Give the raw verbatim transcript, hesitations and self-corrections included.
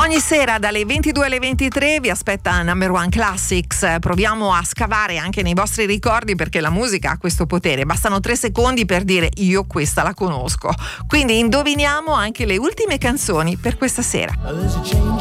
Ogni sera dalle ventidue alle ventitré vi aspetta Number One Classics. Proviamo a scavare anche nei vostri ricordi, perché la musica ha questo potere. Bastano tre secondi per dire io questa la conosco. Quindi indoviniamo anche le ultime canzoni per questa sera.